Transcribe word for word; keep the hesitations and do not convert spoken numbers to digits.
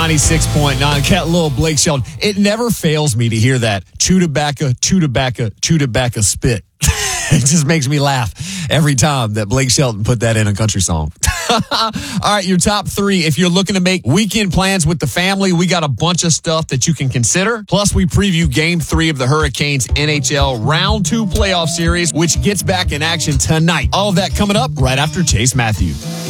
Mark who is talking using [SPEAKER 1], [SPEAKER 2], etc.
[SPEAKER 1] ninety-six point nine. Cat little Blake Shelton. It never fails me to hear that. Chew tobacco, chew tobacco, chew tobacco, spit. It just makes me laugh every time that Blake Shelton put that in a country song. All right, your top three. If you're looking to make weekend plans with the family, we got a bunch of stuff that you can consider. Plus, we preview game three of the Hurricanes N H L Round two playoff series, which gets back in action tonight. All of that coming up right after Chase Matthews.